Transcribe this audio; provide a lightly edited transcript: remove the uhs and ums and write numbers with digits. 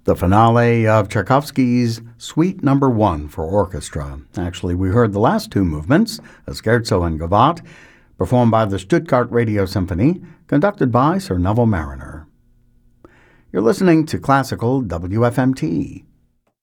the finale of Tchaikovsky's Suite No. 1 for orchestra. Actually, we heard the last two movements, a scherzo and gavotte, performed by the Stuttgart Radio Symphony, conducted by Sir Neville Mariner. You're listening to Classical WFMT,